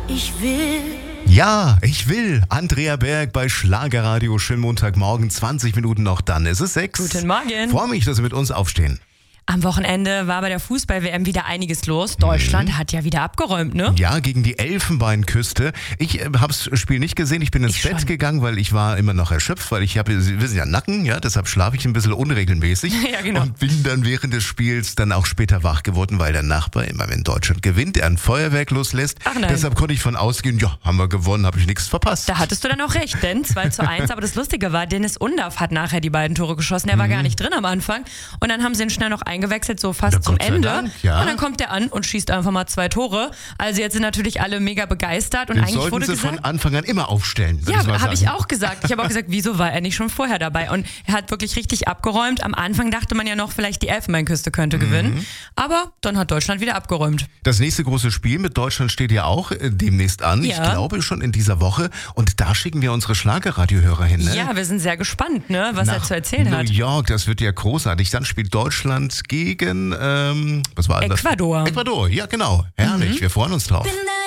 ich will. Ja, ich will. Andrea Berg bei Schlagerradio. Schönen Montagmorgen, 20 Minuten noch, dann ist es 6. Guten Morgen. Freue mich, dass Sie mit uns aufstehen. Am Wochenende war bei der Fußball-WM wieder einiges los. Deutschland hat ja wieder abgeräumt, ne? Ja, gegen die Elfenbeinküste. Ich habe das Spiel nicht gesehen. Ich bin ins Bett gegangen, weil ich war immer noch erschöpft, weil Sie wissen ja, Nacken, ja, deshalb schlafe ich ein bisschen unregelmäßig. Ja, genau. Und bin dann während des Spiels dann auch später wach geworden, weil der Nachbar immer, wenn Deutschland gewinnt, er ein Feuerwerk loslässt. Ach nein. Deshalb konnte ich von ausgehen, ja, haben wir gewonnen, habe ich nichts verpasst. Da hattest du dann auch recht, denn 2:1. Aber das Lustige war, Dennis Undaff hat nachher die beiden Tore geschossen. Er war gar nicht drin am Anfang. Und dann haben sie ihn schnell noch eingewechselt, so fast zum Ende. Dank, ja. Und dann kommt er an und schießt einfach mal 2 Tore. Also jetzt sind natürlich alle mega begeistert. Und Den eigentlich sollten wurde Sie gesagt, von Anfang an immer aufstellen. ja, habe ich auch gesagt. Ich habe auch gesagt, wieso war er nicht schon vorher dabei? Und er hat wirklich richtig abgeräumt. Am Anfang dachte man ja noch, vielleicht die Elfenbeinküste könnte gewinnen. Aber dann hat Deutschland wieder abgeräumt. Das nächste große Spiel mit Deutschland steht ja auch demnächst an. Ja. Ich glaube schon in dieser Woche. Und da schicken wir unsere Schlagerradiohörer hin. Ne? Ja, wir sind sehr gespannt, ne, was er zu erzählen hat. New York, das wird ja großartig. Dann spielt Deutschland gegen, was war das? Ecuador. Ecuador, ja genau. Herrlich, wir freuen uns drauf. Bin